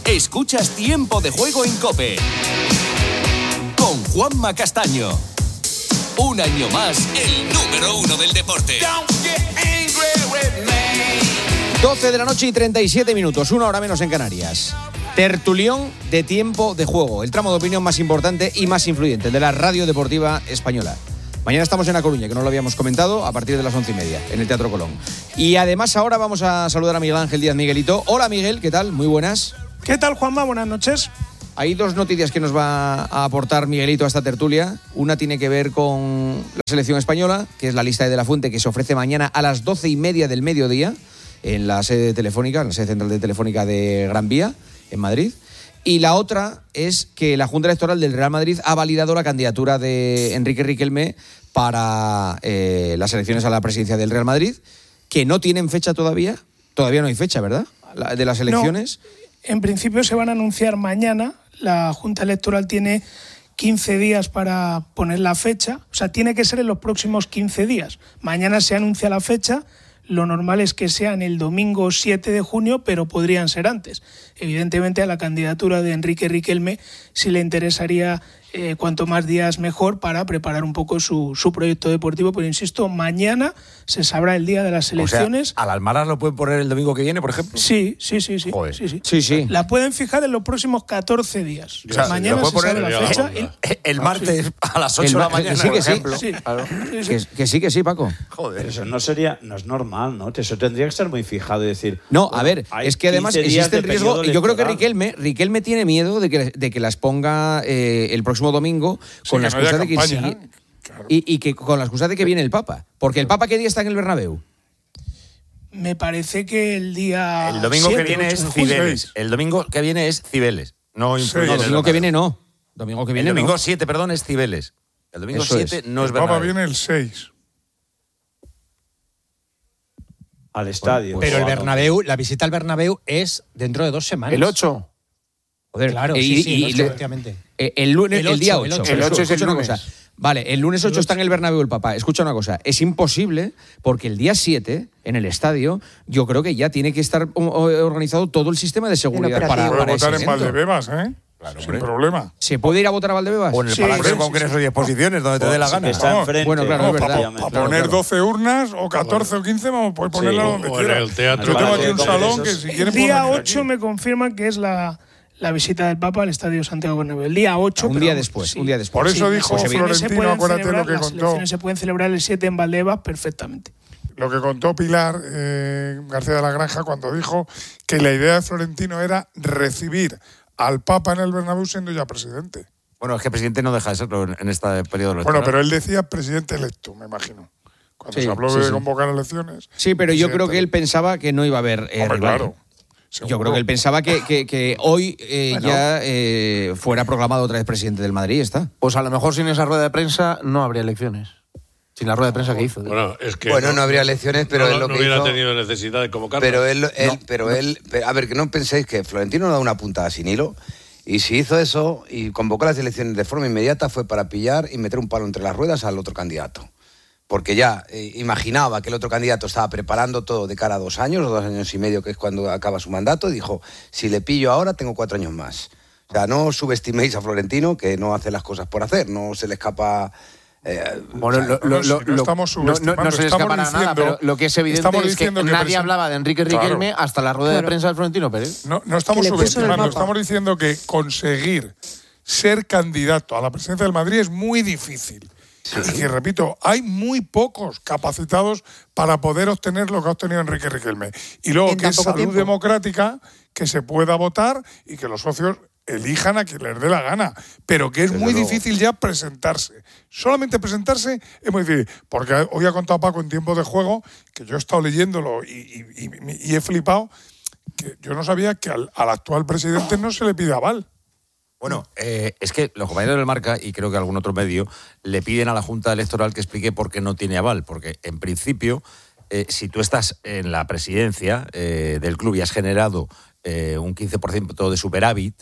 Escuchas Tiempo de Juego en COPE con Juanma Castaño. Un año más, el número 1 del deporte. 12 de la noche y 37 minutos, 1 hora menos en Canarias. Tertulión de Tiempo de Juego, el tramo de opinión más importante y más influyente de la radio deportiva española. Mañana estamos en La Coruña, que no lo habíamos comentado, a partir de las 11:30, en el Teatro Colón. Y además ahora vamos a saludar a Miguel Ángel Díaz Miguelito. Hola Miguel, ¿qué tal? Muy buenas. ¿Qué tal, Juanma? Buenas noches. Hay dos noticias que nos va a aportar Miguelito a esta tertulia. Una tiene que ver con la selección española, que es la lista de la Fuente, que se ofrece mañana a las 12:30 del mediodía en la sede telefónica, en la sede central de Telefónica de Gran Vía, en Madrid. Y la otra es que la Junta Electoral del Real Madrid ha validado la candidatura de Enrique Riquelme para las elecciones a la presidencia del Real Madrid, que no tienen fecha todavía. Todavía no hay fecha, ¿verdad? De las elecciones. No, en principio se van a anunciar mañana. La Junta Electoral tiene 15 días para poner la fecha. O sea, tiene que ser en los próximos 15 días. Mañana se anuncia la fecha. Lo normal es que sean el domingo 7 de junio, pero podrían ser antes. Evidentemente, a la candidatura de Enrique Riquelme sí le interesaría cuanto más días mejor para preparar un poco su proyecto deportivo. Pero insisto, mañana se sabrá el día de las elecciones. O sea, ¿al Almaraz lo pueden poner el domingo que viene, por ejemplo? Sí. Joder. Sí. La pueden fijar en los próximos 14 días. O sea, mañana se sabe la fecha. El martes a las 8 de la mañana, sí, por ejemplo. Sí. Claro. Que sí, Paco. Joder. Pero eso no es normal, ¿no? Eso tendría que estar muy fijado y decir... No, a ver, es que además existe el riesgo, y yo creo que Riquelme tiene miedo de que las ponga el próximo domingo con la excusa de que claro. y que con la excusa de que viene el Papa. Porque el Papa, ¿qué día está en el Bernabéu? Me parece que el día... El domingo 7, que viene 8 es de junio. Cibeles. El domingo que viene es Cibeles. No, El domingo que viene no. El domingo 7, perdón, es Cibeles. El domingo Eso 7 no es El Papa Bernabéu. viene el 6. Al estadio. Pero el Bernabéu, la visita al Bernabéu es dentro de 2 semanas. ¿El 8? Joder, Claro, efectivamente. El lunes, el día 8. El 8 es el una lunes. cosa. Vale, el lunes 8 está en el Bernabéu el Papa. Escucha una cosa, es imposible porque el día 7, en el estadio, yo creo que ya tiene que estar organizado todo el sistema de seguridad para Puede ese votar en evento. Valdebebas, Claro, sin hombre. problema. ¿Se puede ir a votar a Valdebebas? O en el Palacio de Congresos y Exposiciones, donde te dé la gana. Está enfrente. Bueno, claro, es verdad. Para poner 12 urnas, o 14 o 15, vamos, puedes ponerla donde o en quiera. el teatro. Yo tengo aquí Vale, un salón que esos- si El quieren día pueden venir 8 aquí. me confirman que es la visita del Papa al Estadio Santiago Bernabéu. El día 8. Un pero día vamos, después, sí. un día después. Por eso dijo Las elecciones se Florentino, pueden acuérdate lo celebrar- que Las contó. elecciones se pueden celebrar el 7 en Valdebebas perfectamente. Lo que contó Pilar García de la Granja cuando dijo que la idea de Florentino era recibir al Papa en el Bernabéu siendo ya presidente. Bueno, es que presidente no deja de serlo en este periodo electoral. Bueno, pero él decía presidente electo, me imagino. Cuando Sí, se habló sí, de sí. convocar elecciones. Sí, pero yo creo que él presidente pensaba que no iba a haber Hombre, rival. claro. Yo Seguro. creo que él pensaba que hoy ya fuera proclamado otra vez presidente del Madrid, está. Pues a lo mejor sin esa rueda de prensa no habría elecciones. Sin la rueda de prensa que hizo. Bueno, es que Bueno, no habría elecciones, pero él lo no que hubiera hizo... tenido necesidad de convocarlo. Pero a ver, que no penséis que Florentino no da una puntada sin hilo. Y si hizo eso y convocó las elecciones de forma inmediata fue para pillar y meter un palo entre las ruedas al otro candidato. Porque ya imaginaba que el otro candidato estaba preparando todo de cara a 2 años o 2 años y medio, que es cuando acaba su mandato, y dijo, si le pillo ahora tengo 4 años más. O sea, no subestiméis a Florentino, que no hace las cosas por hacer, no se le escapa... Bueno, no estamos subestimando, no se le estamos escapa nada, diciendo- pero lo que es evidente estamos es que diciendo que nadie hablaba de Enrique Riquelme hasta la rueda de prensa de Florentino Pérez. No estamos Que le puso el subestimando, mapa. estamos diciendo que conseguir ser candidato a la presidencia del Madrid es muy difícil. Y que, repito, hay muy pocos capacitados para poder obtener lo que ha obtenido Enrique Riquelme. Y luego En que tan es poco salud tiempo. democrática, que se pueda votar y que los socios elijan a quien les dé la gana. Pero que es muy difícil ya presentarse. Solamente presentarse es muy difícil. Porque hoy ha contado Paco en tiempo de juego, que yo he estado leyéndolo y he flipado, que yo no sabía que al actual presidente no se le pide aval. Bueno, es que los compañeros del Marca, y creo que algún otro medio, le piden a la Junta Electoral que explique por qué no tiene aval. Porque, en principio, si tú estás en la presidencia del club y has generado un 15% de superávit,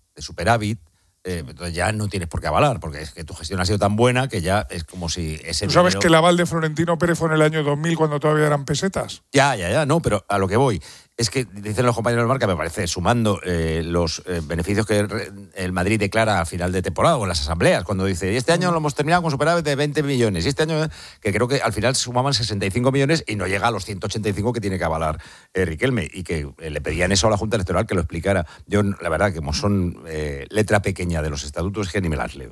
entonces ya no tienes por qué avalar, porque es que tu gestión ha sido tan buena que ya es como si ese ¿Tú sabes dinero... que el aval de Florentino Pérez fue en el año 2000 cuando todavía eran pesetas? Ya, no, pero a lo que voy. es que dicen los compañeros del Marca, me parece, sumando los beneficios que el Madrid declara a final de temporada o en las asambleas, cuando dice, y este año lo hemos terminado con superávit de 20 millones, y este año, que creo que al final sumaban 65 millones y no llega a los 185 que tiene que avalar Riquelme, y que le pedían eso a la Junta Electoral que lo explicara. Yo, la verdad, que como son letra pequeña de los estatutos, es que ni me las leo.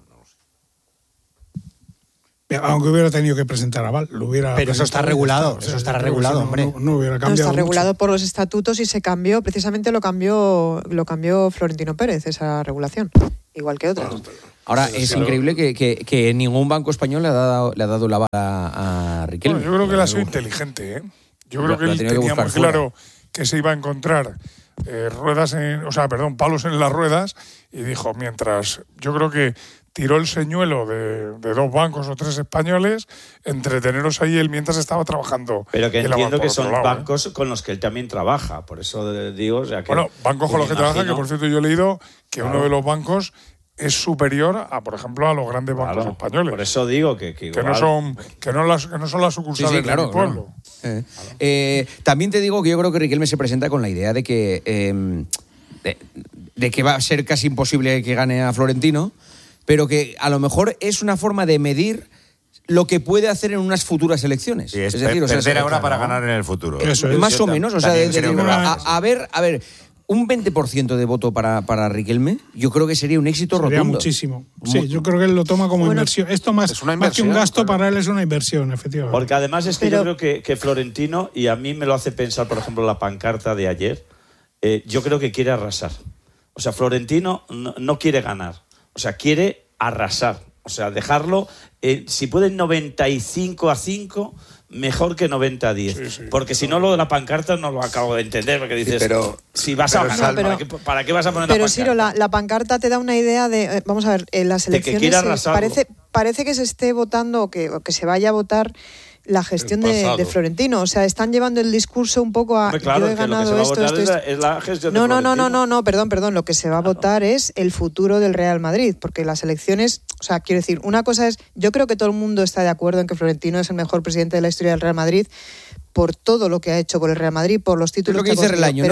Aunque hubiera tenido que presentar aval, lo hubiera. Pero eso está regulado, eso estará regulado, hombre. No hubiera cambiado. Está regulado mucho. por los estatutos y se cambió, precisamente lo cambió Florentino Pérez, esa regulación, igual que otras. Ahora, es increíble que ningún banco español le ha dado la vara a Riquelme. Bueno, yo creo que él ha sido inteligente, ¿eh? Yo creo que él tenía muy claro que se iba a encontrar palos en las ruedas, y dijo, mientras, yo creo que tiró el señuelo de 2 bancos o 3 españoles, entreteneros ahí él mientras estaba trabajando. Pero que entiendo que son lado, bancos con los que él también trabaja, por eso digo, o sea que... Bueno, bancos con los que trabaja, que por cierto yo he leído que uno de los bancos es superior a, por ejemplo, a los grandes bancos españoles. Por eso digo que no son las sucursales de mi pueblo. También te digo que yo creo que Riquelme se presenta con la idea de que va a ser casi imposible que gane a Florentino, pero que a lo mejor es una forma de medir lo que puede hacer en unas futuras elecciones. Sí, es decir, perder ahora para ganar en el futuro. Eso es. Más o menos, o sea, a ver, un 20% de voto para Riquelme, yo creo que sería un éxito rotundo. Sería muchísimo. Sí, yo creo que él lo toma como inversión. Esto más que un gasto, para él es una inversión, efectivamente. Porque además es que yo creo que Florentino, y a mí me lo hace pensar, por ejemplo, la pancarta de ayer, yo creo que quiere arrasar. O sea, Florentino no quiere ganar. O sea, quiere arrasar. O sea, dejarlo, si pueden 95-5, mejor que 90-10. Sí. Porque si no, lo de la pancarta no lo acabo de entender. Porque dices, si vas a ganar, ¿para qué vas a poner la pancarta? Pero Ciro, la pancarta te da una idea de... Vamos a ver, en las elecciones parece que se esté votando o que se vaya a votar la gestión de Florentino. O sea, están llevando el discurso un poco a... Claro, yo he ganado esto. Es la gestión de Florentino. No, perdón. Lo que se va a votar es el futuro del Real Madrid, porque las elecciones... O sea, quiero decir, una cosa es... Yo creo que todo el mundo está de acuerdo en que Florentino es el mejor presidente de la historia del Real Madrid, por todo lo que ha hecho por el Real Madrid, por los títulos que dice Relaño.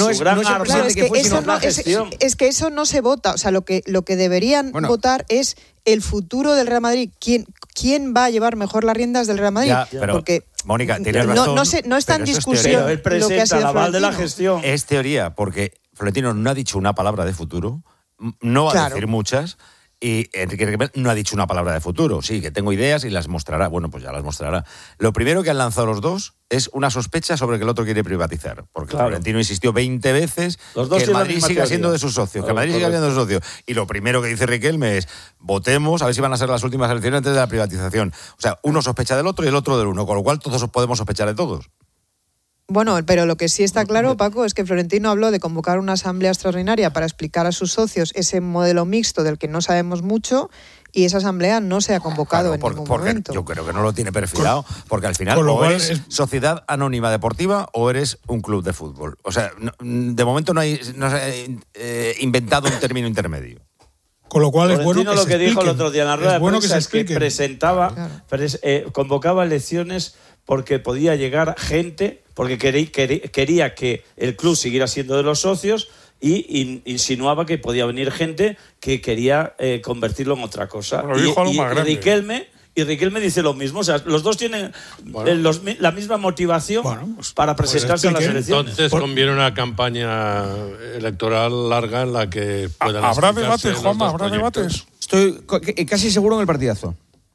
Es que eso no se vota. O sea, lo que deberían votar es el futuro del Real Madrid. ¿Quién va a llevar mejor las riendas del Real Madrid? Porque Mónica, tienes razón. No está en discusión él presenta lo que ha sido el aval de la Florentino. gestión. Es teoría, porque Florentino no ha dicho una palabra de futuro, no va a decir muchas. Y Enrique Riquelme no ha dicho una palabra de futuro. Sí, que tengo ideas y las mostrará. Bueno, pues ya las mostrará. Lo primero que han lanzado los dos es una sospecha sobre que el otro quiere privatizar. Porque Florentino insistió 20 veces que el Madrid siga siendo de sus socios. Que el Madrid siga siendo de sus socios. Y lo primero que dice Riquelme es, votemos a ver si van a ser las últimas elecciones antes de la privatización. O sea, uno sospecha del otro y el otro del uno. Con lo cual todos podemos sospechar de todos. Bueno, pero lo que sí está claro, Paco, es que Florentino habló de convocar una asamblea extraordinaria para explicar a sus socios ese modelo mixto del que no sabemos mucho, y esa asamblea no se ha convocado en ningún momento. Yo creo que no lo tiene perfilado, porque al final o eres sociedad anónima deportiva o eres un club de fútbol. O sea, de momento no se ha inventado un término intermedio. Con lo cual es bueno que lo se que dijo el expliquen. otro día en la rueda de prensa es que presentaba, convocaba elecciones porque podía llegar gente, porque quería que el club siguiera siendo de los socios, y insinuaba que podía venir gente que quería convertirlo en otra cosa. Y Riquelme dice lo mismo. O sea, los dos tienen la misma motivación para presentarse a las elecciones. Entonces conviene una campaña electoral larga en la que puedan... ¿Habrá debates, Juanma? ¿Habrá debates? Estoy casi seguro en el partidazo.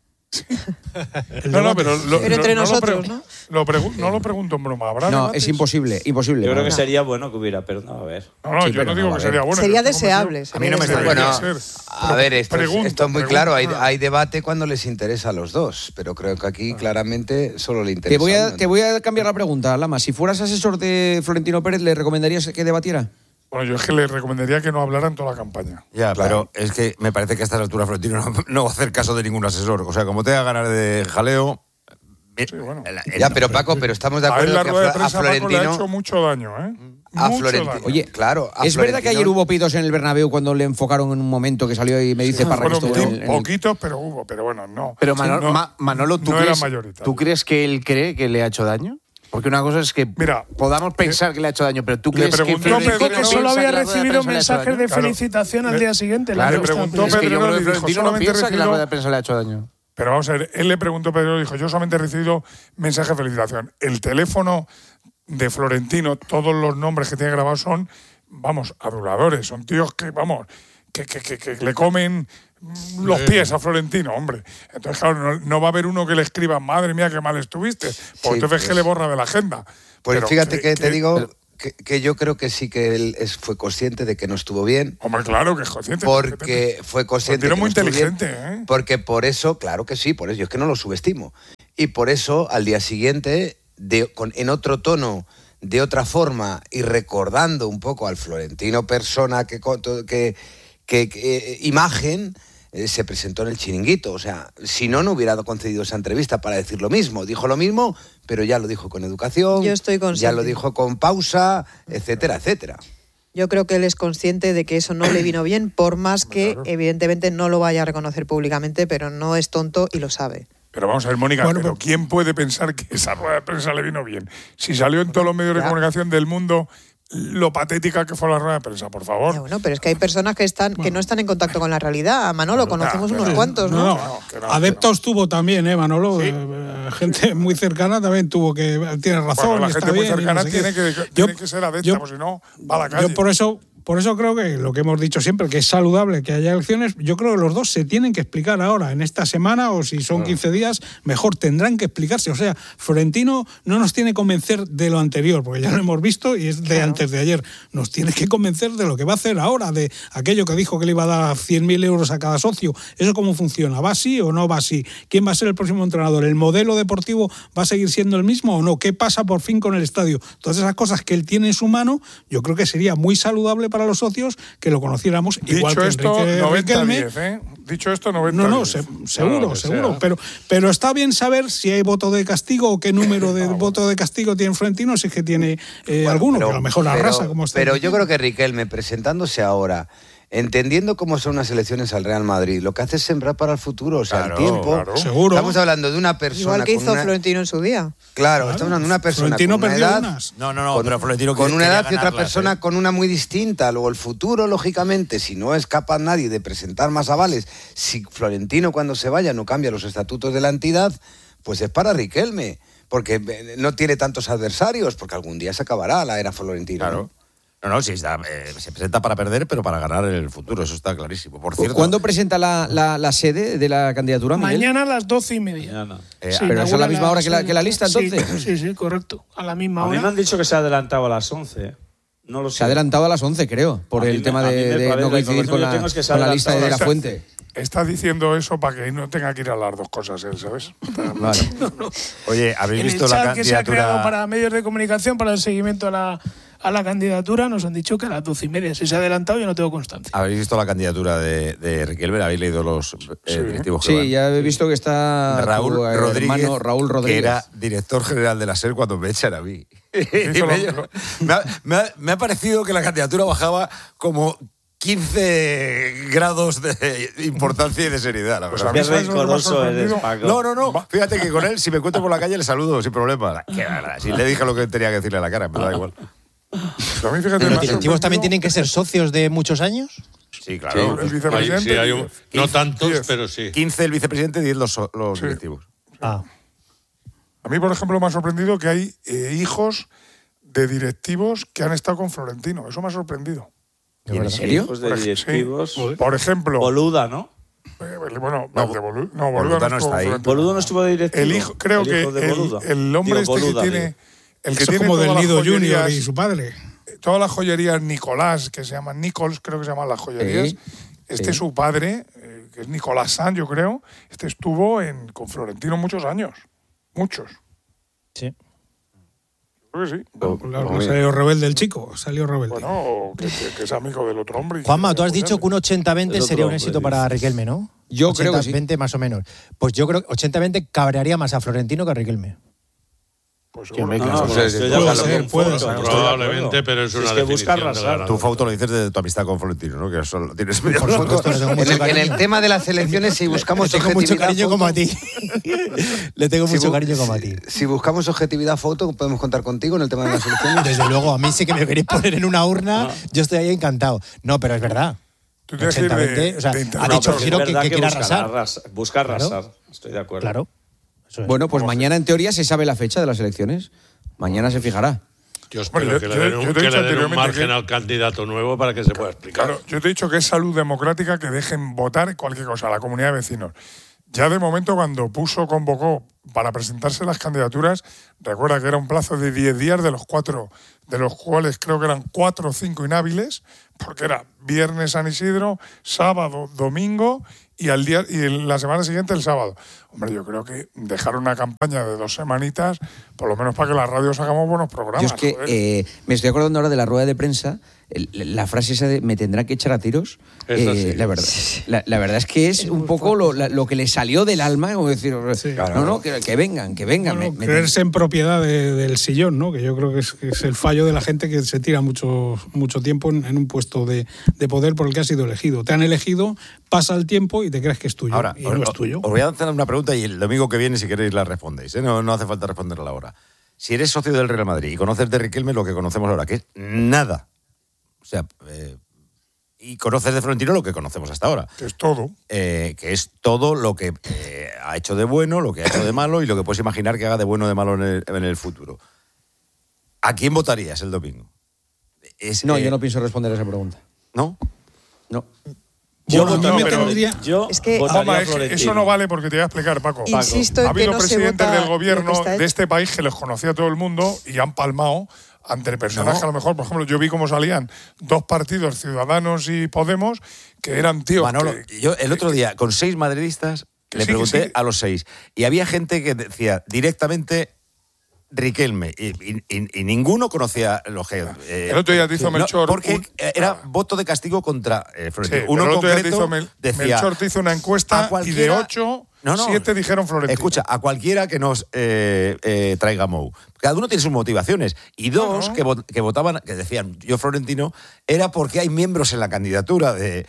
Pero entre nosotros, ¿no? No lo pregunto en broma. ¿Habrá No, debates? es imposible. Yo creo que sería bueno que hubiera, pero no, a ver. No, yo no digo que sería bueno. Sería deseable. A mí no me está Bueno, a ver, esto es muy claro. Hay debate cuando les interesa a los dos, pero creo que aquí claramente solo le interesa. Te voy a cambiar la pregunta, Lama. Si fueras asesor de Florentino Pérez, ¿le recomendarías que debatiera? Bueno, yo es que le recomendaría que no hablara en toda la campaña. Ya, claro. Pero es que me parece que a estas alturas Florentino no va a hacer caso de ningún asesor. O sea, como te haga ganar de jaleo... Sí, bueno. Pero Paco, estamos de acuerdo la que rueda de prensa, a Florentino... Paco, le ha hecho mucho daño, ¿eh? A mucho Florentino. daño. Oye, claro. ¿Es verdad que ayer hubo pitos en el Bernabéu cuando le enfocaron en un momento que salió y me dice Parra que estuvo en poquitos, pero hubo. Pero bueno, no. Pero Manolo, ¿tú crees que él cree que le ha hecho daño? Porque una cosa es que podamos pensar que le ha hecho daño, pero tú crees que dijo que solo había recibido mensajes de felicitación al día siguiente. Le preguntó Pedrerol y dijo, solamente piensa que la rueda de prensa le ha hecho daño. Pero vamos a ver, él le preguntó a Pedrerol y dijo, yo solamente he recibido mensaje de felicitación. El teléfono de Florentino, todos los nombres que tiene grabados son, vamos, aduladores, son tíos que, vamos, que le comen los pies a Florentino, hombre. Entonces, claro, no va a haber uno que le escriba, madre mía, qué mal estuviste. Pues entonces que le borra de la agenda. Pues pero fíjate que te digo que yo creo que sí que él fue consciente de que no estuvo bien. Hombre, claro que es consciente. Porque fue consciente de que muy no estuvo inteligente, bien, porque por eso, claro que sí, por eso, yo es que no lo subestimo. Y por eso, al día siguiente, en otro tono, de otra forma, y recordando un poco al Florentino persona que imagen, se presentó en el Chiringuito. O sea, si no hubiera concedido esa entrevista para decir lo mismo. Dijo lo mismo, pero ya lo dijo con educación. Yo estoy consciente. Ya lo dijo con pausa, etcétera, etcétera. Yo creo que él es consciente de que eso no le vino bien, por más que evidentemente no lo vaya a reconocer públicamente, pero no es tonto y lo sabe. Pero vamos a ver, Mónica, pero ¿quién puede pensar que esa rueda de prensa le vino bien? Si salió en todos los medios de comunicación del mundo lo patética que fue la rueda de prensa, por favor. Bueno, pero es que hay personas que no están en contacto con la realidad. A Manolo conocemos unos cuantos, ¿no? Adeptos tuvo también, Manolo. Sí. Gente muy cercana también tuvo que... Tiene razón. Bueno, la gente muy cercana tiene que ser adepta, porque si no, va a la calle. Yo por eso creo que lo que hemos dicho siempre, que es saludable que haya elecciones, yo creo que los dos se tienen que explicar ahora, en esta semana, o si son 15 días, mejor tendrán que explicarse. O sea, Florentino no nos tiene que convencer de lo anterior, porque ya lo hemos visto y es de antes de ayer. Nos tiene que convencer de lo que va a hacer ahora, de aquello que dijo que le iba a dar 100.000 euros a cada socio. ¿Eso cómo funciona? ¿Va así o no va así? ¿Quién va a ser el próximo entrenador? ¿El modelo deportivo va a seguir siendo el mismo o no? ¿Qué pasa por fin con el estadio? Todas esas cosas que él tiene en su mano, yo creo que sería muy saludable para los socios que lo conociéramos. Dicho igual que esto, Enrique 90-10, Dicho esto, 90-10. No, seguro. Pero está bien saber si hay voto de castigo o qué número de voto de castigo tiene Florentino, si es que tiene alguno, que a lo mejor la raza como está. Pero yo creo que Riquelme, presentándose ahora, entendiendo cómo son unas elecciones al Real Madrid, lo que hace es sembrar para el futuro, o sea, el tiempo. Claro. Seguro. Estamos hablando de una persona. Igual que hizo Florentino en su día. Claro, estamos hablando de una persona Florentino con una perdió edad. unas. No, pero Florentino con una edad y otra ganarlas, persona con una muy distinta. Luego el futuro, lógicamente, si no es capaz nadie de presentar más avales, si Florentino cuando se vaya no cambia los estatutos de la entidad, pues es para Riquelme, porque no tiene tantos adversarios, porque algún día se acabará la era Florentino. Claro. No, sí, se presenta para perder, pero para ganar en el futuro, eso está clarísimo. Por cierto, ¿cuándo presenta la sede de la candidatura, Miguel? Mañana a las 12:30. ¿Pero es a la misma hora que la lista, entonces? Sí, correcto. A la misma hora. A mí me han dicho que se ha adelantado a las 11. No lo sé. Se ha adelantado a las 11, creo, por el tema de no coincidir con la lista de la fuente. Está diciendo eso para que no tenga que ir a las dos cosas él, ¿sabes? Vale. Oye, ¿habéis visto la candidatura? Que se ha creado para medios de comunicación para el seguimiento a la candidatura, nos han dicho que a las 12:30. Si se ha adelantado, yo no tengo constancia. ¿Habéis visto la candidatura de Riquelme? ¿Habéis leído los directivos que van? Sí, ya he visto que está Raúl Rodríguez, Raúl Rodríguez, que era director general de la SER cuando me echan a mí. Me ha parecido que la candidatura bajaba como 15 grados de importancia y de seriedad, la verdad. Qué rencoroso eres, Paco. No. Fíjate que con él, si me encuentro por la calle, le saludo sin problema. Si le dije lo que tenía que decirle a la cara, me da igual. A mí, fíjate, ¿Los directivos también tienen que ser socios de muchos años? Sí, claro. El vicepresidente. No tantos, pero sí. 15 el vicepresidente y 10 los directivos. A mí, por ejemplo, me ha sorprendido que hay hijos de directivos que han estado con Florentino. Eso me ha sorprendido. ¿En serio? Hijos de directivos. Sí. Por ejemplo... Boluda, ¿no? Boluda no está ahí. Boluda no estuvo de directivo. El hijo, creo que el hombre Boluda, que tiene... El que eso tiene como del Nido Junior y su padre. Todas las joyerías Nicolás, que se llaman Nichols, creo que se llaman las joyerías. Sí. Su padre, que es Nicolás Sanz, yo creo, estuvo con Florentino muchos años. Muchos. Sí. Creo que sí. Claro, salió rebelde el chico, salió rebelde. Bueno, que es amigo del otro hombre. Juanma, tú has dicho que un 80-20 sería un éxito para Riquelme, ¿no? Yo creo que sí. 80-20 más o menos. Pues yo creo que 80-20 cabrearía más a Florentino que a Riquelme. Pues Sí, hombre, No, claro. no, estoy de acuerdo con puede Foto, ser. estoy de Probablemente, acuerdo. pero es Si una que busca definición de arrasar. ganador. Tu Fauto lo dices de tu amistad con Florentino, ¿no? Que eso lo tienes medio Por supuesto, le tengo En mucho el, en cariño. el tema de las elecciones, si buscamos Le tengo mucho objetividad, cariño Foto, como a ti. Le tengo Si mucho bu- cariño como a ti. Si buscamos objetividad, Foto, podemos contar contigo en el tema de las elecciones. Desde luego, a mí sí que me queréis poner en una urna, yo estoy ahí encantado. No, pero es verdad. Tú tienes que ir de, Exactamente, o sea, de ha internet. dicho pero es Giro verdad que quiere busca arrasar. Busca Claro. arrasar, estoy de acuerdo. Claro. Eso es. Bueno, pues mañana en teoría se sabe la fecha de las elecciones. Mañana se fijará. Yo espero Bueno, que yo- le den yo un, te he que dicho le den un anteriormente margen que- al candidato nuevo para que se pueda explicar. Claro, yo te he dicho que es salud democrática que dejen votar cualquier cosa, la comunidad de vecinos. Ya de momento, cuando convocó para presentarse las candidaturas, recuerda que era un plazo de 10 días, de los cuales creo que eran 4 o 5 inhábiles, porque era viernes San Isidro, sábado, domingo y la semana siguiente el sábado. Hombre, yo creo que dejar una campaña de 2 semanitas, por lo menos para que las radios hagamos buenos programas. Yo es que joder. me estoy acordando ahora de la rueda de prensa, la frase esa de ¿me tendrá que echar a tiros? Eso sí. La verdad es que es un poco lo que le salió del alma, como decir, Sí. no, que vengan. Bueno, creerse en propiedad del sillón, ¿no? Que yo creo que es el fallo de la gente que se tira mucho tiempo en un puesto de poder por el que has sido elegido. Te han elegido, pasa el tiempo y te crees que es tuyo. Ahora, y no es tuyo. os voy a hacer una pregunta y el domingo que viene, si queréis, la respondéis. ¿Eh? No hace falta responderla ahora. Si eres socio del Real Madrid y conoces de Riquelme lo que conocemos ahora, que es nada. O sea, y conoces de Florentino lo que conocemos hasta ahora. Que es todo. Que es todo lo que ha hecho de bueno, lo que ha hecho de malo y lo que puedes imaginar que haga de bueno o de malo en el futuro. ¿A quién votarías el domingo? No, yo no pienso responder a esa pregunta. ¿No? No. Yo Bueno, votaría- yo me tendría- yo Es que- votaría Vamos, a Florentino. eso no vale porque te voy a explicar, Paco. Insisto en Ha que habido no se presidentes vota del gobierno lo que está de hecho. este país que les conocía todo el mundo y han palmado ante personas que a lo mejor, por ejemplo, yo vi cómo salían 2 partidos, Ciudadanos y Podemos, que eran tíos Manolo, que- yo el otro día con 6 madridistas que le sí, que pregunté sí. a los 6 y había gente que decía directamente Riquelme y ninguno conocía los que... El otro día te hizo Melchor porque un- era voto de castigo contra Sí, Florentino. pero Uno el en otro día te concreto hizo decía... Melchor te hizo una a encuesta y de cualquiera- 8, No, no. 7 dijeron Florentino. Escucha, a cualquiera que nos traiga Mou. Cada uno tiene sus motivaciones. Y dos que votaban, que decían yo Florentino, era porque hay miembros en la candidatura de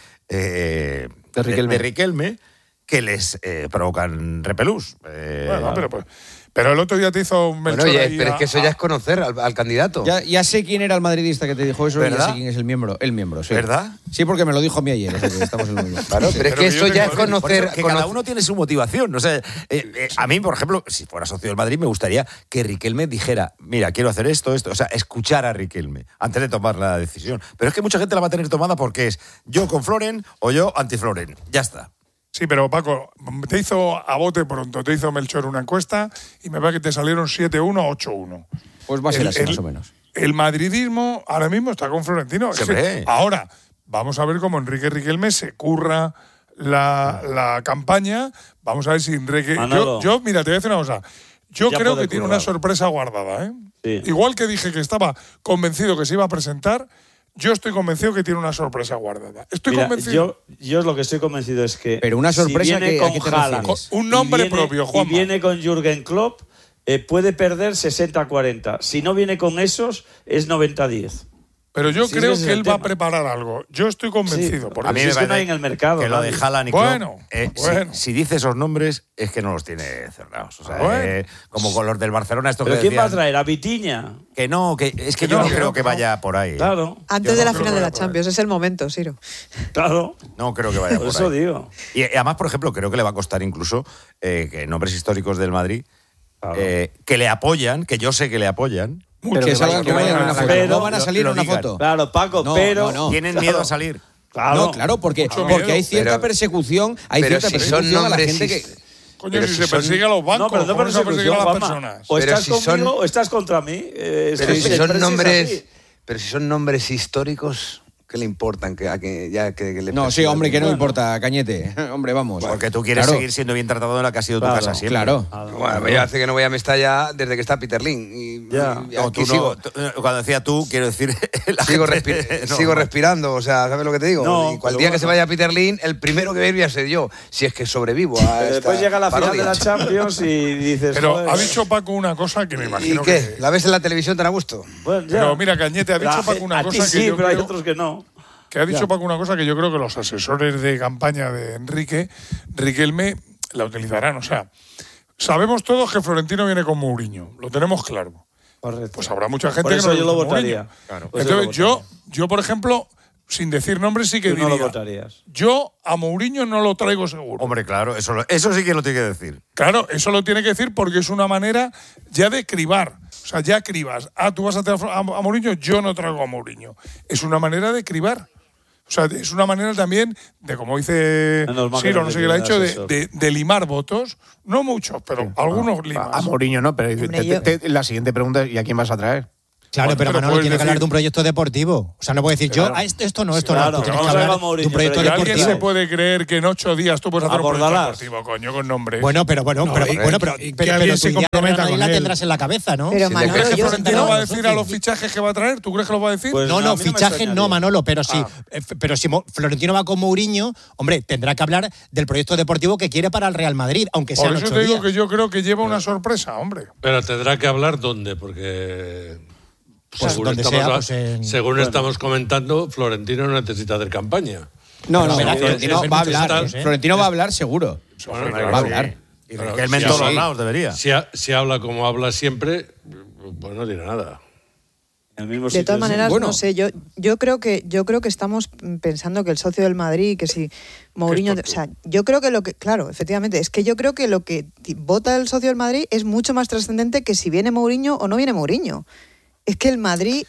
Riquelme que les provocan repelús. Bueno, pero el otro día te hizo Melchor. Bueno, oye, ahí pero es que eso ya es conocer al candidato. Ya sé quién era el madridista que te dijo eso y ya ¿Verdad? sé quién es el miembro, sí. ¿Verdad? Sí, porque me lo dijo a mí ayer. O sea, que estamos en lo mismo. Claro, pero es que eso ya es Por conocer. eso, que cada uno tiene su motivación. O sea, a mí, por ejemplo, si fuera socio del Madrid, me gustaría que Riquelme dijera, mira, quiero hacer esto. O sea, escuchar a Riquelme antes de tomar la decisión. Pero es que mucha gente la va a tener tomada porque es yo con Floren o yo anti-Floren. Ya está. Sí, pero Paco, te hizo a bote pronto, te hizo Melchor una encuesta y me parece que te salieron 7-1 o 8-1. Pues va a ser así, más o menos. El madridismo ahora mismo está con Florentino. Es que Siempre. ahora, vamos a ver cómo Enrique Riquelme se curra la campaña. Vamos a ver si Enrique... Manolo. Yo, mira, te voy a decir una cosa. Yo Ya creo puede que tiene currar. una sorpresa guardada, ¿eh? Sí. Igual que dije que estaba convencido que se iba a presentar, yo estoy convencido que tiene una sorpresa guardada. Estoy Mira, convencido. yo lo que estoy convencido es que Pero una sorpresa si viene que- ¿a con qué te Haaland refieres? Un nombre y viene- propio, Juanma. Y viene con Jürgen Klopp, puede perder 60-40. Si no viene con esos, es 90-10. Pero yo Sí, creo ese es que el él va a tema. preparar algo. Yo estoy convencido. Sí. porque A mí si me es parece que no hay- en el mercado. Que lo de nadie. Haaland y Klopp, Bueno, bueno. Si dice esos nombres, es que no los tiene cerrados. O sea, Bueno. como con los del Barcelona, esto ¿Pero que quién va a decían, traer? ¿A Vitiña? que no, que es que Que yo no, no que creo no, que que no. vaya por ahí. Claro, Antes Yo de no la creo final que de la vaya por ahí. Champions, es el momento, Siro. claro. No creo que vaya Por por eso ahí. digo. Y además, por ejemplo, creo que le va a costar incluso que nombres históricos del Madrid Claro. que le apoyan, que yo sé que le apoyan, Que salgan que vayan en una foto. Pero- No van a salir en lo una digan. foto. Claro, Paco, No, pero... no. tienen Claro. miedo a salir. Claro. No, claro, porque hay cierta pero- persecución, hay pero cierta si son persecución a la nombres gente que... Coño, Pero si si se son- persigue a los bancos, No, pero no ¿cómo se persigue a las Juanma. personas? O Pero estás si conmigo son- o estás contra mí. Pero si son Siempre es nombres, así. pero si son nombres históricos, ¿qué le importan? Que le No, sí, hombre, que no importa, Cañete. Hombre, vamos. Porque tú quieres seguir siendo bien tratado en la que ha sido tu casa siempre. Claro. Bueno, yo hace que no voy a Mestalla desde que está Peter Lin. Y No, aquí tú sigo. cuando decía tú, quiero decir... Sigo respirando, o sea, ¿sabes lo que te digo? No, y cual pero día que bueno. se vaya Peter Lin, el primero que voy a ser yo, si es que sobrevivo a esta Después llega la final parodia. de la Champions y dices... Pero joder. ha dicho Paco una cosa que me ¿Y imagino qué? que... ¿La ves en la televisión tan a gusto? Bueno, ya. Pero mira, Cañete, ha dicho Paco una a ti cosa sí, que yo pero hay creo... otros que no. Que ha dicho Ya. Paco una cosa que yo creo que los asesores de campaña de Riquelme la utilizarán. O sea, sabemos todos que Florentino viene con Mourinho, lo tenemos claro. Correcto. Pues habrá mucha gente Por que eso no yo le lo gusta votaría. Mourinho. Claro. Pues yo Entonces lo votaría. yo, por ejemplo, sin decir nombres, sí que Tú no diría... lo votarías. Yo a Mourinho no lo traigo seguro. Hombre, claro, eso sí que lo tiene que decir. Claro, eso lo tiene que decir porque es una manera ya de cribar. O sea, ya cribas. Tú vas a traer a Mourinho, yo no traigo a Mourinho. Es una manera de cribar. O sea, es una manera también de, como dice Ciro, no sé qué le ha dicho, de limar votos. No muchos, pero algunos limas. A Mourinho no, pero la siguiente pregunta es: ¿y a quién vas a traer? Claro, Bueno, pero pero Manolo puedes tiene que hablar decir- de un proyecto deportivo. O sea, no puede decir Claro. yo, esto no, Claro, Tú tienes vamos que a hablar ver a de Mourinho, un proyecto pero ¿Y alguien deportivo. se puede creer que en 8 días tú puedes hacer un proyecto Abordarás. deportivo, coño, con nombre? Bueno, pero y que pero alguien tu se idea de comprometa Real Madrid con la él. tendrás en la cabeza, ¿no? Pero Si le Manolo, ¿Crees que yo- Florentino yo- va a decir a los fichajes que va a traer? ¿Tú crees que lo va a decir? Pues No, a no, mí no me fichajes no, extrañaría. Manolo, pero si Florentino va con Mourinho, hombre, tendrá que hablar del proyecto deportivo que quiere para el Real Madrid, aunque Por sean eso 8 te digo días. que yo creo que lleva una sorpresa, hombre. Pero tendrá que hablar dónde, porque Pues según, donde estamos, sea, pues en- según estamos comentando, Florentino no necesita hacer campaña. No, no, verás, Florentino es va a muchos hablar. años, ¿eh? Florentino va a hablar seguro. Bueno, Va a hablar. Y Pero Riquelme en si todos habla- los lados debería. Si habla como habla siempre, pues no dirá nada. En el mismo De sitio, todas sí. maneras, Bueno. no sé, yo creo que estamos pensando que el socio del Madrid, que si Mourinho, o sea, yo creo que claro, efectivamente, es que yo creo que lo que vota el socio del Madrid es mucho más trascendente que si viene Mourinho o no viene Mourinho. Es que el Madrid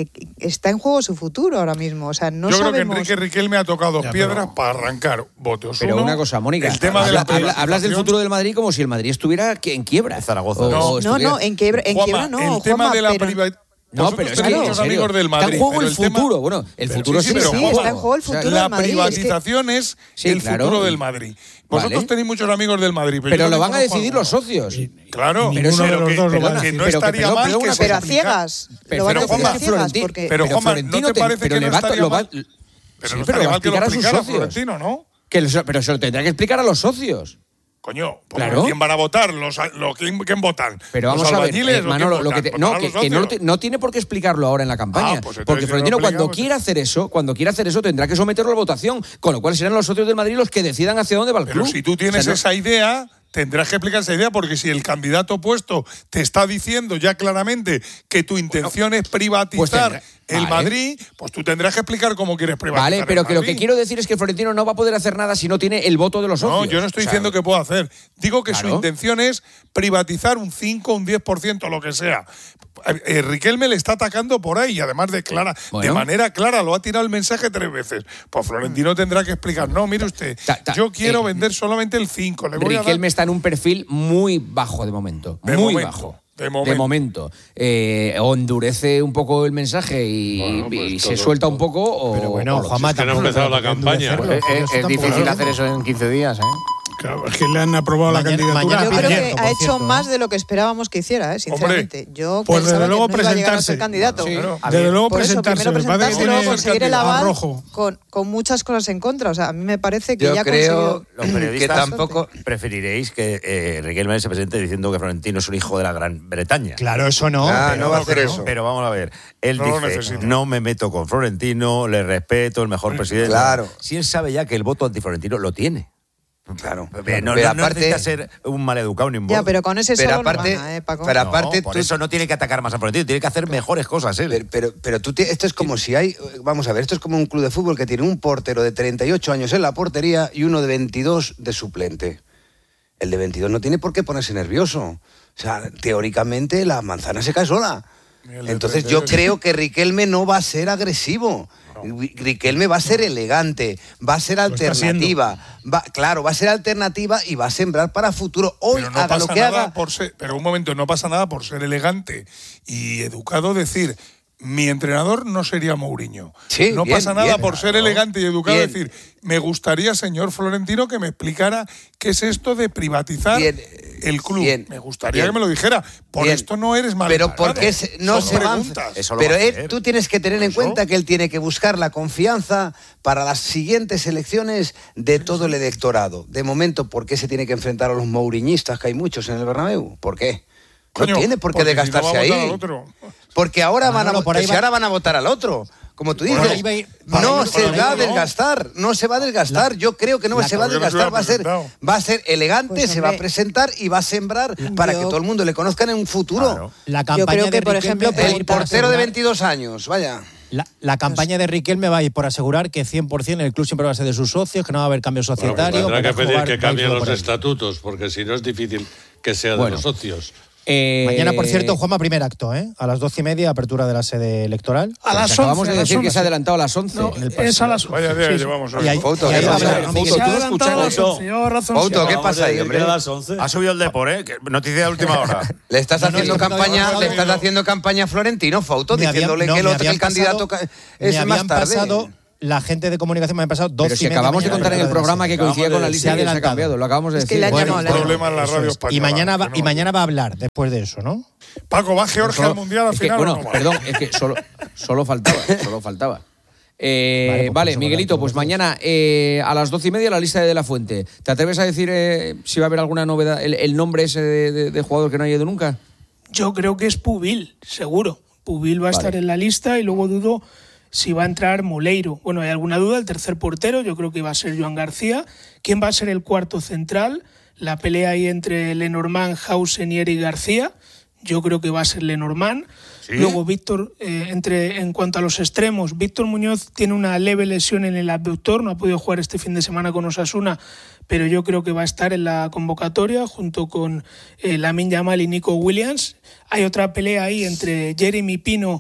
está en juego su futuro ahora mismo, o sea, no yo creo que sabemos. Enrique Riquelme ha tocado dos Ya, piedras para arrancar votos. Pero Uno, una cosa, Mónica, el tema de la hablas del privatización. futuro del Madrid como si el Madrid estuviera en quiebra. Zaragoza. O No, estuviera- en quiebra Juanma, no, el tema Juanma, de la pero- privatización. No, pero es que tenéis en muchos serio, amigos del Madrid. está en juego pero el tema- futuro. Bueno, el Pero futuro sí, sí, pero sí, Juanma, está en juego el o sea, futuro la del Madrid, es que- privatización es Sí, el claro. futuro del Madrid. Vosotros Vale. tenéis muchos amigos del Madrid. Pero yo lo también van a conozco decidir los algunos. socios. Claro, Ninguno de los que, dos lo pero van a que decir. no Pero estaría pero mal una que cosa, se Pero a aplicara. ciegas. Pero, Lo van a pero, decir Juanma, a ciegas, Florentino, porque... Pero, Juanma, Florentino ¿no te parece pero que le no va, estaría lo va, mal? sí, Pero no pero estaría le va a mal que lo explicar a sus explicara socios. Florentino, ¿no? Pero se lo tendrá que explicar a los socios. Coño, porque Claro. ¿quién van a votar? ¿Quién votan? Pero vamos ¿Los a ver, albañiles o Manolo, quién lo que votan? te- no, ¿Votarán los que no, socios? no tiene por qué explicarlo ahora en la campaña. Pues entonces porque si no Florentino, lo explica, cuando pues- quiera hacer eso, tendrá que someterlo a votación. Con lo cual serán los socios del Madrid los que decidan hacia dónde va el Pero club. si tú tienes O sea, no- esa idea, tendrás que explicar esa idea, porque si el candidato opuesto te está diciendo ya claramente que tu intención es privatizar tendrá- el vale. Madrid, pues tú tendrás que explicar cómo quieres privatizar. Vale, el pero que lo que Madrid. quiero decir es que Florentino no va a poder hacer nada si no tiene el voto de los socios. No, yo no estoy O sea, diciendo que pueda hacer. Digo que su Claro. intención es privatizar un 5, un 10%, lo que sea. Riquelme le está atacando por ahí y además de Bueno. manera clara lo ha tirado el mensaje 3 veces. Pues Florentino tendrá que explicar, no, mire usted, yo quiero vender solamente el 5. Le voy a dar Riquelme está en un perfil muy bajo de momento. De muy momento, bajo. de momento. O endurece un poco el mensaje y, Bueno, pues y se todo- suelta un poco. O, Pero bueno, o lo- Juanma, que no ha tampoco empezado la puede campaña. endurecerlo. Es difícil hacer eso en 15 días, ¿eh? Claro, es que le han aprobado la Mañana- candidatura mañana Yo creo ayer. que por ha hecho cierto, más de lo que esperábamos que hiciera, sinceramente. Yo Pues pensaba desde luego que no iba a llegar a presentarse. ser candidato. Sí. Claro. Desde luego Por eso, presentarse. primero Me parece presentarse y que luego tiene conseguir el a aval rojo. con muchas cosas en contra. O sea, a mí me parece que Yo ya creo consiguió... Los periodistas que tampoco... preferiréis que Riquelme se presente diciendo que Florentino es un hijo de la Gran Bretaña. Claro, eso no. Ah, pero- no va a hacer creo. eso. Pero vamos a ver, él No lo dice, necesita. no me meto con Florentino, le respeto, el mejor presidente. Claro. Si él sabe ya que el voto antiflorentino lo tiene. Claro. No, Pero no aparte- necesita ser un maleducado ni un Ya, bordo. pero con ese Pero solo aparte- no gana, Paco. pero No, aparte por tú- eso no tiene que atacar más a Florentino, tiene que hacer mejores cosas él. Pero esto es como si hay, vamos a ver, esto es como un club de fútbol que tiene un portero de 38 años en la portería y uno de 22 de suplente. El de 22 no tiene por qué ponerse nervioso. O sea, teóricamente la manzana se cae sola. el de Entonces 32. yo creo que Riquelme no va a ser agresivo. Riquelme va a ser elegante, va a ser está alternativa. Claro, va a ser alternativa y va a sembrar para futuro. Hoy Pero no haga lo pasa que nada haga. por ser, pero un momento, no pasa nada por ser elegante y educado decir, mi entrenador no sería Mourinho. Sí, no bien, pasa nada bien, por ser elegante y educado. Bien. Decir, me gustaría, señor Florentino, que me explicara qué es esto de privatizar Bien, el club. bien, Me gustaría bien. que me lo dijera. Por Bien. esto no eres mal. Pero porque no Son se va. preguntas. Eso lo Pero va a hacer. tú tienes que tener en cuenta que él tiene que buscar la confianza para las siguientes elecciones de todo el electorado. De momento, ¿por qué se tiene que enfrentar a los mouriñistas, que hay muchos en el Bernabéu? ¿Por qué? Coño, No tiene por qué porque desgastarse si no va a votar ahí. al otro. Porque ahora van a Manolo, por ahí si va- ahora van a votar al otro. Como tú Por dices, ahí va a ir- no por se ahí va a no. desgastar, no se va a desgastar. Yo creo que no se va a porque no se desgastar, hubiera presentado. va a ser elegante, Pues, se va a hombre, presentar y va a sembrar para que todo el mundo le conozcan en un futuro. Claro. La Yo campaña creo que, de por Riquelme ejemplo, va a ir El por portero de asegurar- 22 años, vaya. La campaña de Riquelme va a ir por asegurar que 100% el club siempre va a ser de sus socios, que no va a haber cambio Bueno, pues societario. tendrá que va a pedir jugar- que va a ir cambien todo los por ahí. estatutos, porque si no es difícil que sea de Bueno. los socios. Mañana, por cierto, Juanma, primer acto, ¿eh? A las 12:30, apertura de la sede electoral. A las 11. Acabamos de a las decir que 11. se ha adelantado a las 11. No, en el es a las 11. Vaya día Sí, que sí. llevamos Y hoy. ahí- Foto, y ahí ¿qué va a pasa? hablar, ¿no, Foto, Miguel? Se ha ¿tú lo adelantado a las escuchas? 11. Lleva razón. Foto, sí. ¿qué Acabamos pasa de ahí, decir hombre? que a las 11. Ha subido el Depor, ¿eh? Noticia de última hora. Le estás No, haciendo no, no, campaña, no, le no, estás no. haciendo campaña a Florentino, Foto, Me habían- diciéndole no, que el me otro, habían el candidato pasado- es me más habían tarde. pasado, la gente de comunicación me ha pasado 12:30. Pero si acabamos de contar en el programa que coincidía con la lista Se ha y se ha adelantado. cambiado, lo acabamos de Es que decir. le han Bueno, llamado, le han Un problema en la Eso radio es. española. Y mañana que no- mañana va a hablar después de eso, ¿no? Paco, ¿va Georgia Solo- al Mundial al es que, final bueno, o no va? perdón, es que solo faltaba. Vale, Vale, pues Miguelito, eso, pues gracias. mañana a las 12:30 la lista de la Fuente. ¿Te atreves a decir si va a haber alguna novedad, el nombre ese de jugador que no haya ido nunca? Yo creo que es Pubil, seguro. Pubil va a Vale. estar en la lista y luego dudo si va a entrar Moleiro. Bueno, hay alguna duda, el tercer portero, yo creo que va a ser Joan García. ¿Quién va a ser el cuarto central? La pelea ahí entre Lenormand, Hausen y Eric García. Yo creo que va a ser Lenormand. Luego Víctor, en cuanto a los extremos, Víctor Muñoz tiene una leve lesión en el abductor, no ha podido jugar este fin de semana con Osasuna, pero yo creo que va a estar en la convocatoria junto con Lamine Yamal y Nico Williams. Hay otra pelea ahí entre Jeremy Pino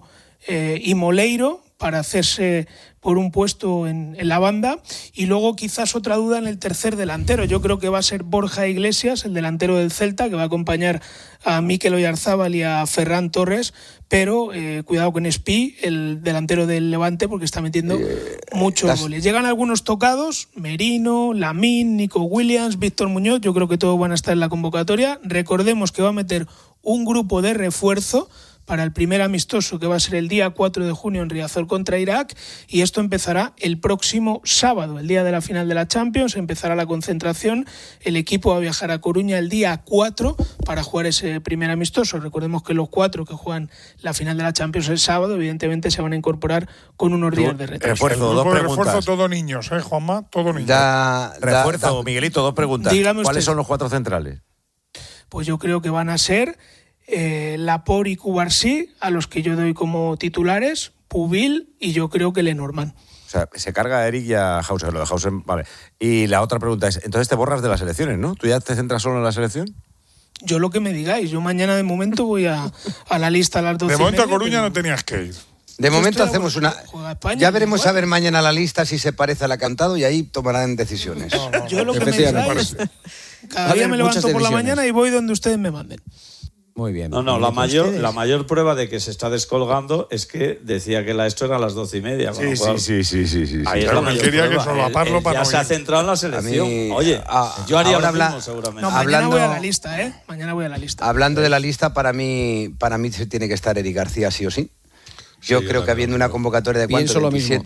y Moleiro para hacerse por un puesto en la banda. Y luego quizás otra duda en el tercer delantero. Yo creo que va a ser Borja Iglesias, el delantero del Celta, que va a acompañar a Mikel Oyarzábal y a Ferran Torres, pero cuidado con Espí, el delantero del Levante, porque está metiendo muchos goles. Llegan algunos tocados, Merino, Lamine, Nico Williams, Víctor Muñoz, yo creo que todos van a estar en la convocatoria. Recordemos que va a meter un grupo de refuerzo para el primer amistoso, que va a ser el día 4 de junio en Riazor contra Irak, y esto empezará el próximo sábado, el día de la final de la Champions. Empezará la concentración, el equipo va a viajar a Coruña el día 4 para jugar ese primer amistoso. Recordemos que los 4 que juegan la final de la Champions el sábado, evidentemente se van a incorporar con unos días de retraso. El Refuerzo, dos grupo de refuerzo, preguntas. todo niños, Juanma? Todo niños. Refuerzo, Miguelito, dos preguntas. Dígame ¿Cuáles usted. son los 4 centrales? Pues yo creo que van a ser Laporte y Cubarsí, a los que yo doy como titulares, Pubil y yo creo que Lenormand. O sea, se carga a Eric y a Hausen, lo de Hausen, vale. Y la otra pregunta es, entonces te borras de las elecciones, ¿no? ¿Tú ya te centras solo en la selección? Yo lo que me digáis, yo mañana de momento voy a la lista a las 12:30. De momento a Coruña no tenías que ir. De momento estoy hacemos una. juega España, Ya veremos igual. a ver mañana la lista si se parece a la cantado y ahí tomarán decisiones. Yo lo que me Efectivamente. digáis, cada Va a día haber me levanto muchas por la decisiones. mañana y voy donde ustedes me manden. Muy bien. No, la mayor prueba de que se está descolgando es que decía que esto era a las 12:30. con lo cual, sí. Ahí es Claro, la mayor quería que prueba. solaparlo Él para ya no se ha ir. centrado en la A selección. mí, Oye, yo haría ahora lo mismo habla- seguramente. No, mañana Hablando- voy a la lista, ¿eh? Mañana voy a la lista. Hablando de la lista, para mí se tiene que estar Eric García sí o sí. Yo creo que habiendo una convocatoria de Pienso cuánto, lo mismo.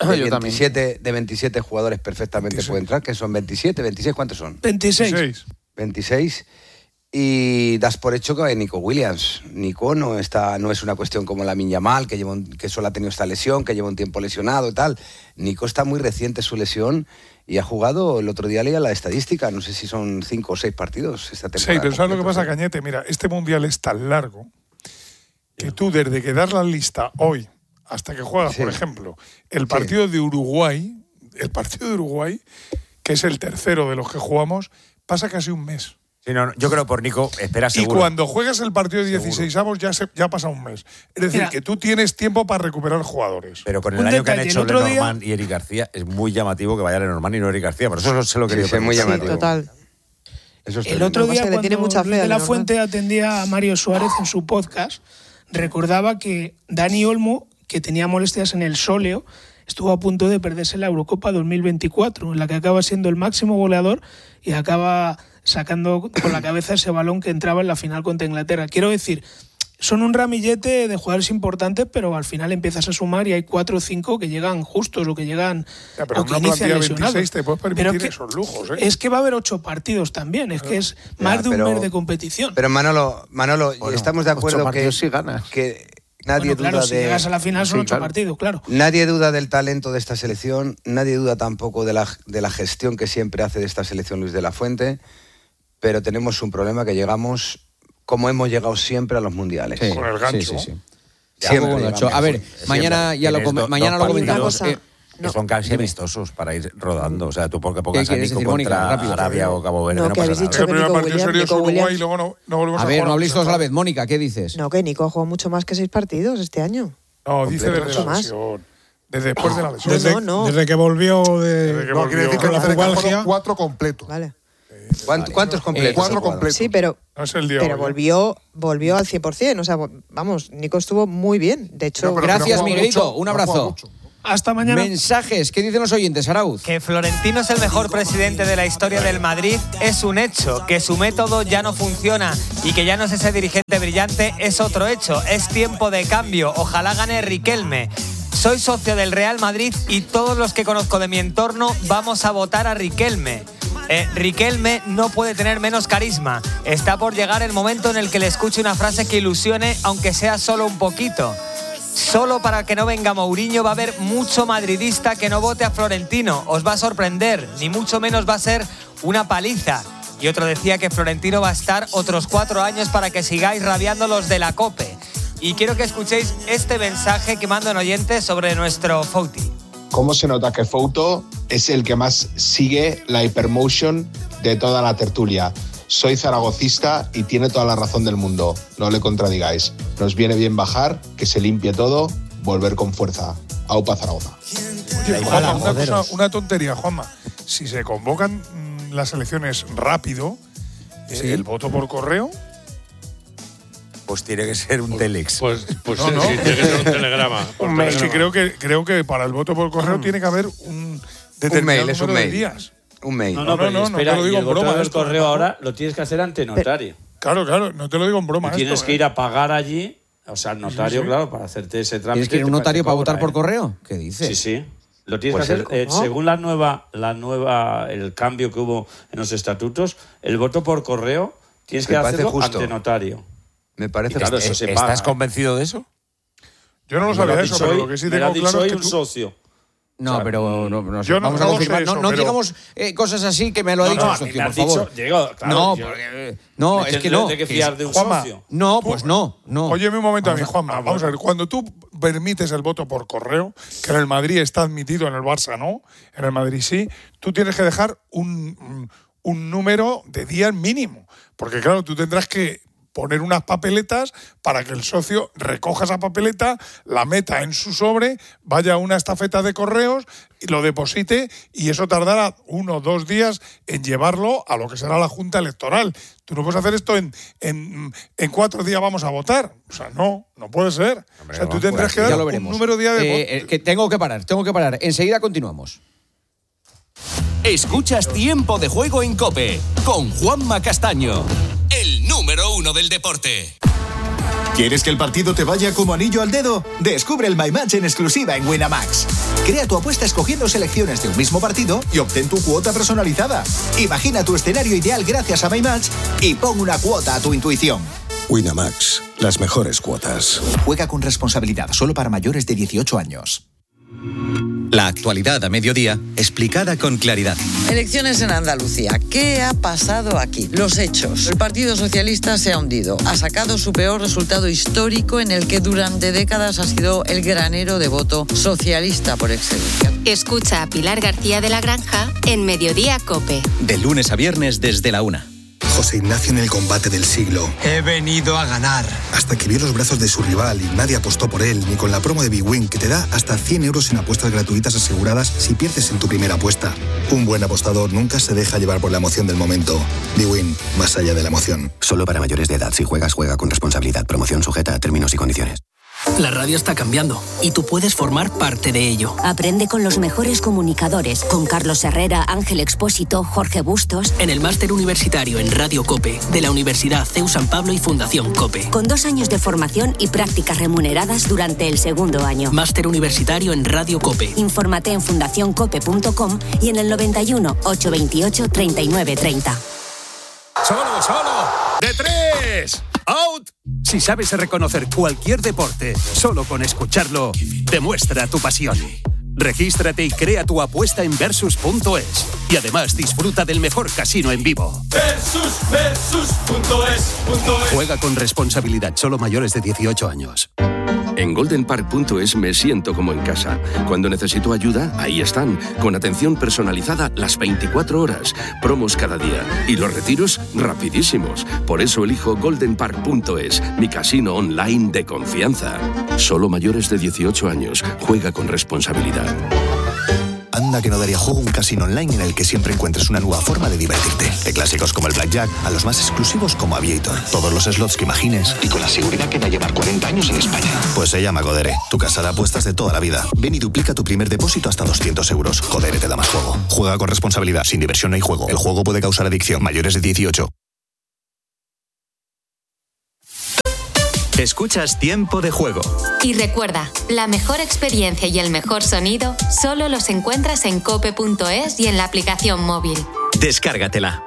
27, de 27 jugadores perfectamente puede entrar, que son 27, 26, ¿cuántos son? 26. 26. Y das por hecho que Nico Williams. Nico no es una cuestión como la Yamal, que solo ha tenido esta lesión, que lleva un tiempo lesionado y tal. Nico está muy reciente su lesión y ha jugado, el otro día leía la estadística, no sé si son 5 o 6 partidos esta temporada. Sí, pero ¿sabes lo que completos, pasa, ¿eh? Cañete? Mira, este mundial es tan largo que tú, desde que das la lista hoy hasta que juegas, Sí. por ejemplo, el partido de Uruguay, que es el tercero de los que jugamos, pasa casi un mes. Sí, no, yo creo por Nico, espera Y seguro. cuando juegas el partido de 16avos ya pasa un mes. Es decir, Mira. que tú tienes tiempo para recuperar jugadores. Pero con el Un año que han detalle, hecho el otro día- Lenormand y Eric García, es muy llamativo que vaya Lenormand y no Eric García. Por eso se lo quería Sí, es muy preguntar. llamativo. Total. Eso es El tremendo. otro Lo que día, pasa es que le tiene cuando mucha fe Luis a de la Lenormand. Fuente atendía a Mario Suárez en su podcast, recordaba que Dani Olmo, que tenía molestias en el sóleo, estuvo a punto de perderse la Eurocopa 2024, en la que acaba siendo el máximo goleador y acaba sacando con la cabeza ese balón que entraba en la final contra Inglaterra. Quiero decir, son un ramillete de jugadores importantes, pero al final empiezas a sumar y hay 4 o 5 que llegan justos o que llegan pero o que una inician plantilla lesionados. 26 te puedes permitir esos lujos, ¿eh? Es que va a haber 8 partidos también, es que es más de un mes de competición. Pero Manolo, estamos de acuerdo 8 partidos que, sí ganas. que nadie claro, duda si de... llegas a la final son 8 partidos, claro. Nadie duda del talento de esta selección, nadie duda tampoco de la gestión que siempre hace de esta selección Luis de la Fuente, pero tenemos un problema que llegamos como hemos llegado siempre a los mundiales. Con el gancho. Sí. Siempre Con el gancho. A ver, mañana lo comentamos. Que son casi amistosos para ir rodando. O sea, tú porque pongas a quieres Nico decir, Mónica? contra Rápido. Arabia o Cabo Verde, no que pasa habéis nada. dicho El primer partido Nico serio es Williams, Uruguay y luego no volvemos A a ver, jugar. no habléis todos a la vez. Mónica, ¿qué dices? No, que Nico ha jugado mucho más que 6 partidos este año. No, dice desde Mucho la más. lesión. Desde después de la lesión. Desde que volvió Desde que no, quiere decir que con la dice que pubalgia. fueron 4 completos. Vale. ¿Cuántos completos? 4 completos. Sí, pero No es el día pero hoy, ¿eh? volvió al 100%. O sea, vamos, Nico estuvo muy bien. De hecho, Pero Gracias, no juega Miguelito. mucho, Un no juega abrazo. mucho. Hasta mañana. Mensajes, ¿qué dicen los oyentes, Arauz? Que Florentino es el mejor presidente de la historia del Madrid es un hecho. Que su método ya no funciona y que ya no es ese dirigente brillante es otro hecho. Es tiempo de cambio. Ojalá gane Riquelme. Soy socio del Real Madrid y todos los que conozco de mi entorno vamos a votar a Riquelme. Riquelme no puede tener menos carisma. Está por llegar el momento en el que le escuche una frase que ilusione, aunque sea solo un poquito. Solo para que no venga Mourinho va a haber mucho madridista que no vote a Florentino. Os va a sorprender, ni mucho menos va a ser una paliza. Y otro decía que Florentino va a estar otros 4 años para que sigáis rabiando los de la COPE. Y quiero que escuchéis este mensaje que mandan oyentes sobre nuestro Fouti. ¿Cómo se nota que Fouto es el que más sigue la Hypermotion de toda la tertulia? Soy zaragocista y tiene toda la razón del mundo. No le contradigáis. Nos viene bien bajar, que se limpie todo, volver con fuerza. Aupa Zaragoza. Oye, Juanma, una tontería, Juanma. Si se convocan las elecciones rápido, el voto por correo... Pues tiene que ser un telex. Pues No. sí, tiene que ser un telegrama. Es que creo que para el voto por correo tiene que haber un determinado mail, es un número de mail. días. Un mail. Pero espera, te lo digo y el en broma. voto del esto, correo ¿no? ahora lo tienes que hacer ante notario. Claro, no te lo digo en broma. Y tienes esto, que ir a pagar allí, o sea, al notario, Sí. claro, para hacerte ese trámite. ¿Tienes que ir a un te notario para cobra, votar por correo? ¿Qué dices? Sí. Lo tienes Pues que hacer, según el cambio que hubo en los estatutos, el voto por correo tienes que Me parece hacerlo justo. ante notario. Me parece Y claro, justo. eso se paga. ¿Estás convencido de eso? Yo no lo Me lo sabía ha eso, dicho pero hoy- lo que sí me lo tengo ha dicho claro es hoy que un socio. No, O sea, pero no sé. yo no- Vamos a no lo confirmar. sé No, eso, no pero- digamos cosas así que me lo ha dicho un socio, por favor. no, No, es que no. que fiar de un Juanma, socio. No, pues no. Óyeme un momento a mí, Juanma. Vamos a ver, cuando tú permites el voto por correo, que en el Madrid está admitido, en el Barça no, en el Madrid sí, tú tienes que dejar un número de días mínimo. Porque claro, tú tendrás que poner unas papeletas para que el socio recoja esa papeleta, la meta en su sobre, vaya a una estafeta de correos y lo deposite, y eso tardará 1 o 2 días en llevarlo a lo que será la Junta Electoral. Tú no puedes hacer esto en 4 días vamos a votar. O sea, no puede ser. Hombre, o sea, tú vamos, tendrás que Ya dar lo un veremos. número de días de Que tengo que parar. Enseguida continuamos. Escuchas Tiempo de Juego en COPE con Juanma Castaño, el número 1 del deporte. ¿Quieres que el partido te vaya como anillo al dedo? Descubre el My Match en exclusiva en Winamax. Crea tu apuesta escogiendo selecciones de un mismo partido y obtén tu cuota personalizada. Imagina tu escenario ideal gracias a My Match y pon una cuota a tu intuición. Winamax, las mejores cuotas. Juega con responsabilidad, solo para mayores de 18 años. La actualidad a mediodía, explicada con claridad. Elecciones en Andalucía. ¿Qué ha pasado aquí? Los hechos. El Partido Socialista se ha hundido. Ha sacado su peor resultado histórico, en el que durante décadas ha sido el granero de voto socialista por excelencia. Escucha a Pilar García de la Granja en Mediodía COPE. De lunes a viernes desde la 1. José Ignacio en el combate del siglo. He venido a ganar. Hasta que vio los brazos de su rival y nadie apostó por él, ni con la promo de Big Win, que te da hasta 100 euros en apuestas gratuitas aseguradas si pierdes en tu primera apuesta. Un buen apostador nunca se deja llevar por la emoción del momento. Big Win, más allá de la emoción. Solo para mayores de edad. Si juegas, juega con responsabilidad. Promoción sujeta a términos y condiciones. La radio está cambiando y tú puedes formar parte de ello. Aprende con los mejores comunicadores, con Carlos Herrera, Ángel Expósito, Jorge Bustos. En el máster universitario en Radio COPE de la Universidad CEU San Pablo y Fundación COPE. Con 2 años de formación y prácticas remuneradas durante el segundo año. Máster universitario en Radio COPE. Infórmate en fundacioncope.com y en el 91 828 3930. ¡Solo! ¡De 3! ¡Out! Si sabes reconocer cualquier deporte solo con escucharlo, demuestra tu pasión. Regístrate y crea tu apuesta en Versus.es. Y además disfruta del mejor casino en vivo. Versus.es. Juega con responsabilidad, solo mayores de 18 años. En goldenpark.es me siento como en casa. Cuando necesito ayuda, ahí están, con atención personalizada las 24 horas, promos cada día y los retiros rapidísimos. Por eso elijo goldenpark.es, mi casino online de confianza. Solo mayores de 18 años. Juega con responsabilidad. Anda que no daría juego un casino online en el que siempre encuentres una nueva forma de divertirte. De clásicos como el Blackjack a los más exclusivos como Aviator. Todos los slots que imagines y con la seguridad que da llevar 40 años en España. Pues se llama Codere, tu casa de apuestas de toda la vida. Ven y duplica tu primer depósito hasta 200 euros. Codere te da más juego. Juega con responsabilidad, sin diversión no hay juego. El juego puede causar adicción. Mayores de 18. Escuchas Tiempo de Juego. Y recuerda, la mejor experiencia y el mejor sonido solo los encuentras en cope.es y en la aplicación móvil. Descárgatela.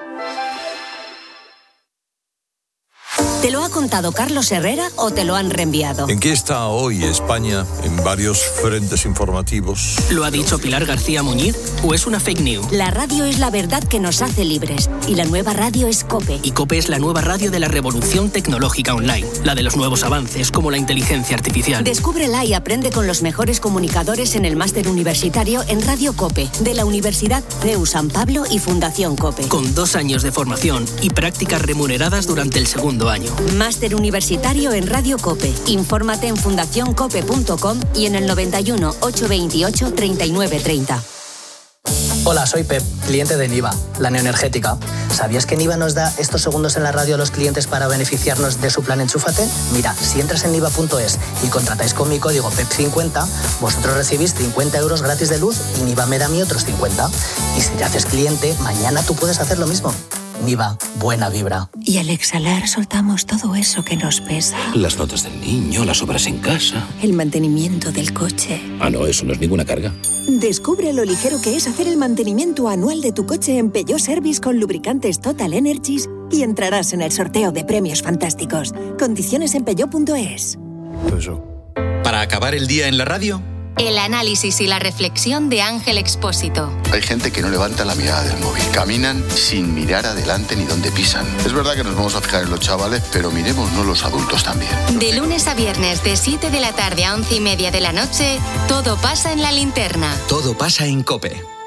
¿Te lo ha contado Carlos Herrera o te lo han reenviado? ¿En qué está hoy España en varios frentes informativos? ¿Lo ha dicho Pilar García Muñiz o es una fake news? La radio es la verdad que nos hace libres y la nueva radio es COPE. Y COPE es la nueva radio de la revolución tecnológica online, la de los nuevos avances como la inteligencia artificial. Descúbrela y aprende con los mejores comunicadores en el máster universitario en Radio COPE de la Universidad CEU San Pablo y Fundación COPE. Con 2 años de formación y prácticas remuneradas durante el segundo año. Máster universitario en Radio COPE. Infórmate en fundacioncope.com y en el 91 828 3930. Hola, soy Pep, cliente de Niva, la neoenergética. ¿Sabías que Niva nos da estos segundos en la radio a los clientes para beneficiarnos de su plan Enchúfate? Mira, si entras en niva.es y contratáis con mi código PEP50, vosotros recibís 50 euros gratis de luz y Niva me da a mí otros 50. Y si te haces cliente, mañana tú puedes hacer lo mismo. Niva, buena vibra. Y al exhalar soltamos todo eso que nos pesa. Las notas del niño, las obras en casa. El mantenimiento del coche. Ah, no, eso no es ninguna carga. Descubre lo ligero que es hacer el mantenimiento anual de tu coche en Peugeot Service con lubricantes Total Energies y entrarás en el sorteo de premios fantásticos. Condiciones en peugeot.es. Para acabar el día en la radio, El análisis y la reflexión de Ángel Expósito. Hay gente que no levanta la mirada del móvil. Caminan sin mirar adelante ni dónde pisan. Es verdad que nos vamos a fijar en los chavales, pero miremosnos los adultos también. De lunes a viernes, de 7 de la tarde a 11:30 de la noche, todo pasa en La Linterna. todo pasa en COPE.